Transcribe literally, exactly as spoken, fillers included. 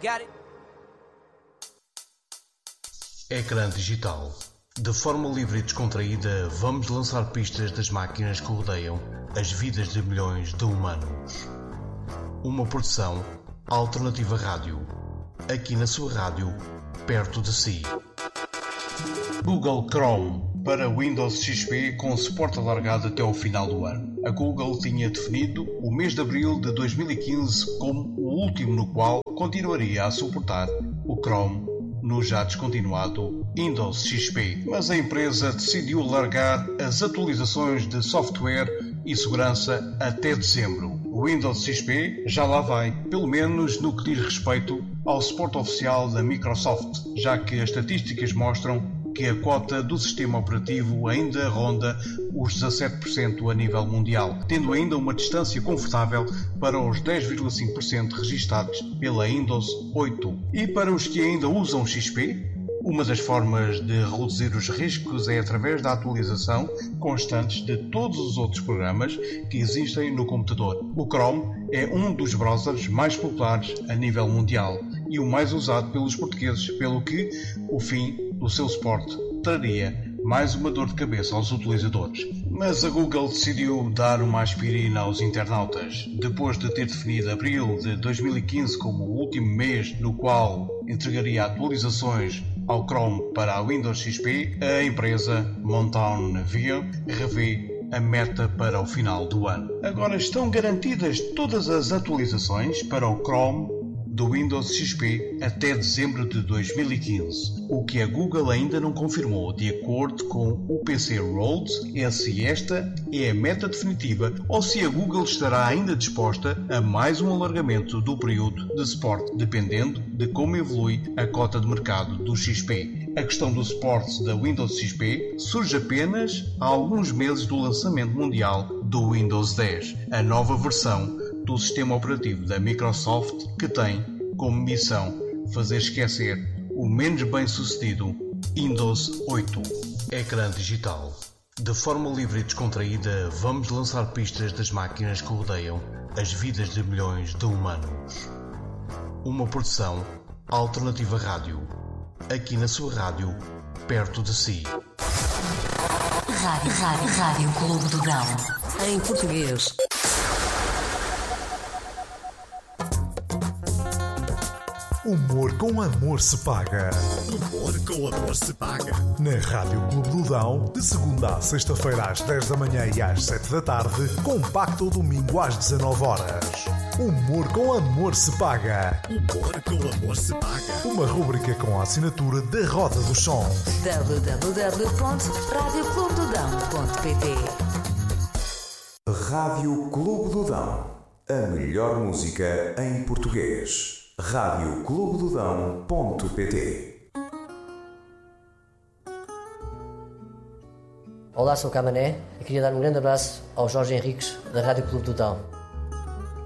Got it? Ecrã digital. De forma livre e descontraída, vamos lançar pistas das máquinas que rodeiam as vidas de milhões de humanos. Uma produção Alternativa Rádio. Aqui na sua rádio, perto de si. Google Chrome para Windows X P com suporte alargado até ao final do ano. A Google tinha definido o mês de abril de dois mil e quinze como o último no qual continuaria a suportar o Chrome no já descontinuado Windows X P, mas a empresa decidiu alargar as atualizações de software e segurança até dezembro. O Windows X P já lá vai, pelo menos no que diz respeito ao suporte oficial da Microsoft, já que as estatísticas mostram que a cota do sistema operativo ainda ronda os dezassete por cento a nível mundial, tendo ainda uma distância confortável para os dez vírgula cinco por cento registados pela Windows oito. E para os que ainda usam X P, uma das formas de reduzir os riscos é através da atualização constante de todos os outros programas que existem no computador. O Chrome é um dos browsers mais populares a nível mundial e o mais usado pelos portugueses, pelo que o fim do seu suporte traria mais uma dor de cabeça aos utilizadores. Mas a Google decidiu dar uma aspirina aos internautas. Depois de ter definido abril de dois mil e quinze como o último mês no qual entregaria atualizações ao Chrome para a Windows X P, a empresa Mountain View revê a meta para o final do ano. Agora estão garantidas todas as atualizações para o Chrome do Windows X P até dezembro de dois mil e quinze, o que a Google ainda não confirmou. De acordo com o P C World, é se esta é a meta definitiva ou se a Google estará ainda disposta a mais um alargamento do período de suporte, dependendo de como evolui a cota de mercado do X P. A questão do suporte da Windows X P surge apenas há alguns meses do lançamento mundial do Windows dez, a nova versão do sistema operativo da Microsoft, que tem como missão fazer esquecer o menos bem-sucedido Windows oito. Ecrã digital. De forma livre e descontraída, vamos lançar pistas das máquinas que rodeiam as vidas de milhões de humanos. Uma produção Alternativa Rádio. Aqui na sua rádio, perto de si. Rádio, rádio, rádio Clube do Dão. Em português. Humor com amor se paga. Humor com amor se paga. Na Rádio Clube do Dão, de segunda à sexta-feira às dez da manhã e às sete da tarde, compacto ao domingo às dezanove horas. Humor com amor se paga. Humor com amor se paga. Uma rubrica com a assinatura da Roda dos Sons. w w w ponto rádio clube do dão ponto p t Rádio Clube do Dão. A melhor música em português. rádio clube do dão ponto p t. Olá, sou o Camané e queria dar um grande abraço ao Jorge Henriques da Rádio Clube do Dão.